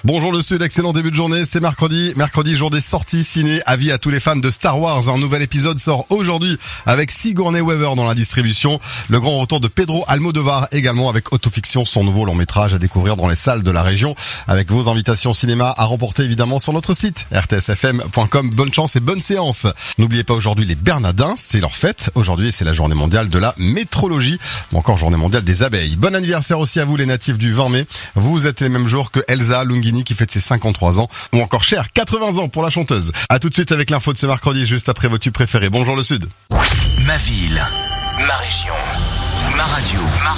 Bonjour le Sud, excellent début de journée, c'est mercredi, jour des sorties ciné, avis à tous les fans de Star Wars, un nouvel épisode sort aujourd'hui avec Sigourney Weaver dans la distribution, le grand retour de Pedro Almodovar également avec Autofiction, son nouveau long métrage à découvrir dans les salles de la région, avec vos invitations cinéma à remporter évidemment sur notre site rtsfm.com, bonne chance et bonne séance. N'oubliez pas aujourd'hui les Bernardins, c'est leur fête, aujourd'hui c'est la journée mondiale de la métrologie, ou encore journée mondiale des abeilles. Bon anniversaire aussi à vous les natifs du 20 mai, vous êtes les mêmes jours que Elsa Lungini qui fête ses 53 ans, ou encore Cher, 80 ans pour la chanteuse. À tout de suite avec l'info de ce mercredi, juste après vos tubes préférés. Bonjour le Sud. Ma ville, ma région, ma radio.